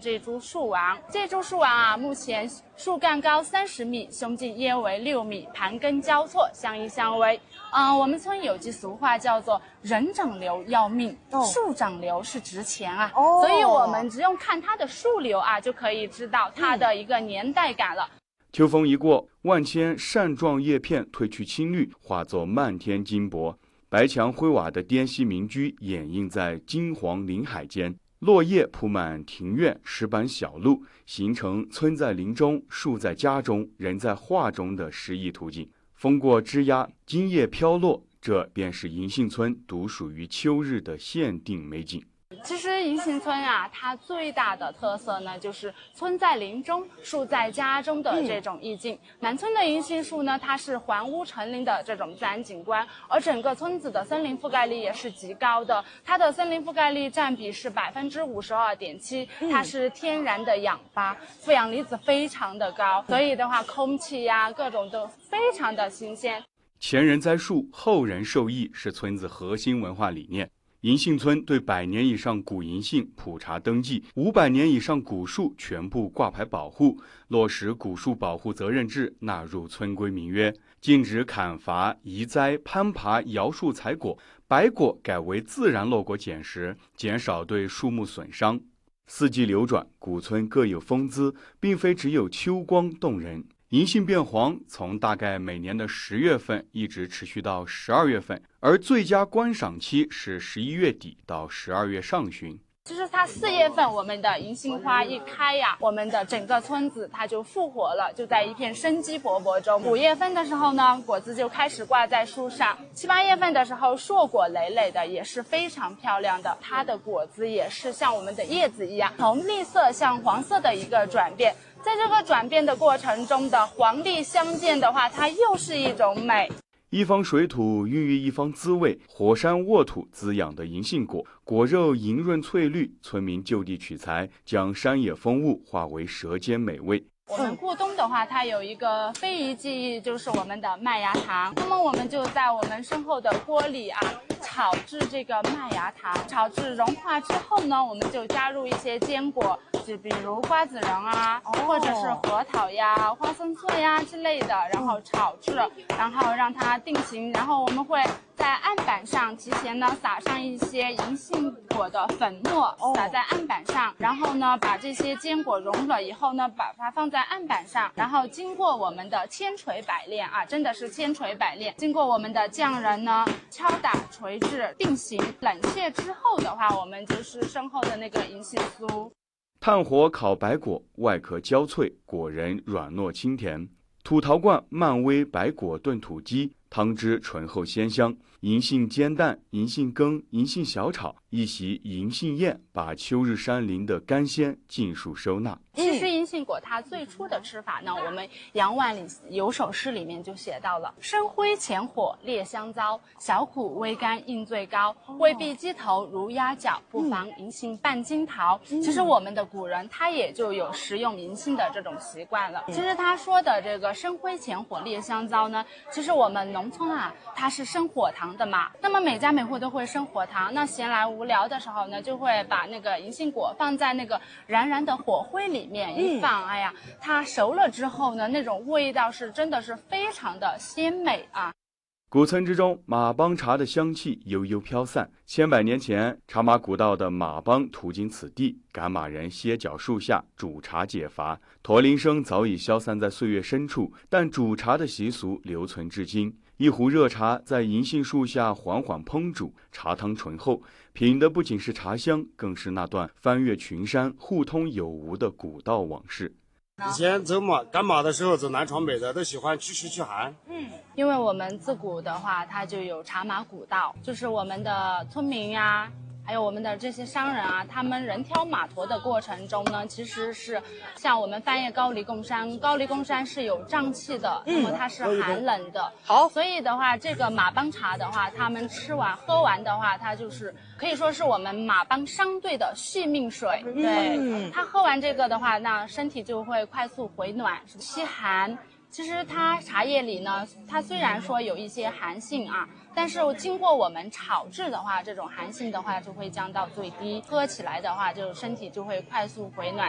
这株树王。这株树王啊，目前树干高30米，胸径约为6米，盘根交错，相依相偎。我们村有句俗话叫做"人长瘤要命，树长瘤是值钱啊"，所以我们只用看它的树瘤啊，就可以知道它的一个年代感了。 秋风一过，万千扇状叶片褪去青绿，化作漫天金箔。白墙灰瓦的滇西民居掩映在金黄林海间，落叶铺满庭院石板小路，形成村在林中，树在家中，人在画中的诗意图景。风过枝桠，金叶飘落，这便是银杏村独属于秋日的限定美景。 其实银杏村啊，它最大的特色呢，就是村在林中，树在家中的这种意境。南村的银杏树呢，它是环屋成林的这种自然景观，而整个村子的森林覆盖率也是极高的，它的森林覆盖率占比是52.7%，它是天然的氧吧，负氧离子非常的高，所以的话，空气呀各种都非常的新鲜。 前人栽树，后人受益，是村子核心文化理念。银杏村对100年以上古银杏普查登记，500年以上古树全部挂牌保护，落实古树保护责任制纳入村规民约，禁止砍伐、移栽、攀爬、摇树采果，白果改为自然落果捡食，减少对树木损伤。四季流转，古村各有风姿，并非只有秋光动人。银杏变黄，从大概每年的10月份一直持续到12月份，而最佳观赏期是11月底到12月上旬。 其实它4月份我们的银杏花一开呀，我们的整个村子它就复活了，就在一片生机勃勃中。5月份的时候呢，果子就开始挂在树上；7、8月份的时候，硕果累累的，也是非常漂亮的。它的果子也是像我们的叶子一样，从绿色向黄色的一个转变。在这个转变的过程中的黄绿相间的话，它又是一种美。 一方水土孕育一方滋味，火山沃土滋养的银杏果，果肉莹润翠绿，村民就地取材，将山野风物化为舌尖美味。 我们顾东的话，它有一个非遗技艺，就是我们的麦芽糖。那么我们就在我们身后的锅里啊，炒制这个麦芽糖。炒制融化之后呢，我们就加入一些坚果，就比如瓜子仁啊，或者是核桃呀、花生碎呀之类的，然后炒制，然后让它定型。然后我们会在案板上提前呢撒上一些银杏果的粉末，撒在案板上，然后呢把这些坚果融了以后呢，把它放在案板上，然后经过我们的千锤百炼啊，真的是千锤百炼，经过我们的匠人呢敲打锤制定型，冷却之后的话，我们就是身后的那个银杏酥。 炭火烤白果，外壳焦脆，果仁软糯清甜。土陶罐漫威白果炖土鸡，汤汁醇厚鲜香。银杏煎蛋、银杏羹、银杏小炒，一席银杏宴，把秋日山林的甘鲜尽数收纳。 其实银杏果它最初的吃法呢，我们杨万里有首诗里面就写到了：生灰前火烈香糟，小苦微甘应最高。未必鸡头如鸭脚，不妨银杏拌金桃。其实我们的古人他也就有食用银杏的这种习惯了。其实他说的这个生灰前火烈香糟呢，其实我们农村啊，它是生火塘的嘛。那么每家每户都会生火塘，那闲来无聊的时候呢，就会把那个银杏果放在那个燃燃的火灰里面一放，哎呀，它熟了之后呢，那种味道是真的是非常的鲜美啊。 古村之中，马帮茶的香气悠悠飘散。千百年前，茶马古道的马帮途经此地，赶马人歇脚树下煮茶解乏。驼铃声早已消散在岁月深处，但煮茶的习俗留存至今。一壶热茶在银杏树下缓缓烹煮，茶汤醇厚，品的不仅是茶香，更是那段翻越群山、互通有无的古道往事。 以前走马赶马的时候，走南闯北的都喜欢驱湿驱寒。 因为我们自古的话，它就有茶马古道，就是我们的村民呀，还有我们的这些商人啊，他们人挑马驮的过程中呢，其实是像我们翻越高黎贡山，高黎贡山是有瘴气的，那么它是寒冷的。好，所以的话，这个马帮茶的话，他们喝完的话，它就是可以说是我们马帮商队的续命水。对，他喝完这个的话，那身体就会快速回暖，吸寒。其实它茶叶里呢，它虽然说有一些寒性啊，但是经过我们炒制的话，这种寒性的话就会降到最低，喝起来的话就身体就会快速回暖。